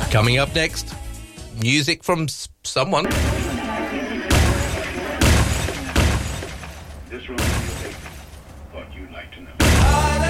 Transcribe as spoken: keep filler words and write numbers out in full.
Coming up next, music from s- someone. This room is your thought you'd like to know.